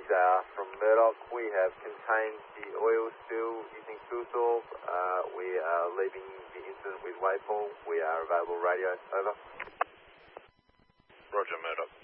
from Murdoch. We have contained the oil spill using FuelSorb. We are leaving the incident with Waypool. We are available radio. Over. Roger, Murdoch.